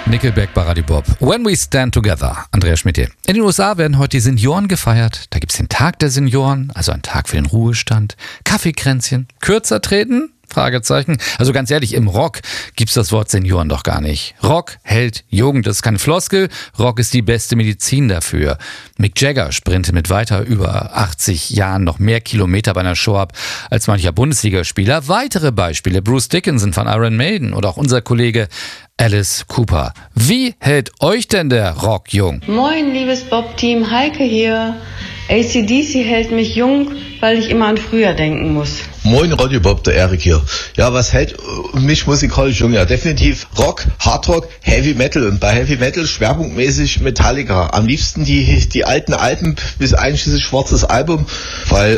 Nickelback bei Radio Bob. When We Stand Together. Andreas Schmidt hier. In den USA werden heute die Senioren gefeiert. Da gibt's den Tag der Senioren, also ein Tag für den Ruhestand. Kaffeekränzchen. Kürzer treten? Fragezeichen. Also ganz ehrlich, im Rock gibt's das Wort Senioren doch gar nicht. Rock hält Jugend, das ist keine Floskel. Rock ist die beste Medizin dafür. Mick Jagger sprintet mit weiter über 80 Jahren noch mehr Kilometer bei einer Show ab als mancher Bundesligaspieler. Weitere Beispiele: Bruce Dickinson von Iron Maiden oder auch unser Kollege Alice Cooper. Wie hält euch denn der Rock jung? Moin, liebes Bob-Team, Heike hier. AC/DC hält mich jung, weil ich immer an früher denken muss. Moin Radio Bob, der Erik hier. Ja, was hält mich musikalisch jung? Ja, definitiv Rock, Hardrock, Heavy Metal. Und bei Heavy Metal schwerpunktmäßig Metallica. Am liebsten die alten Alben bis einschließlich schwarzes Album, weil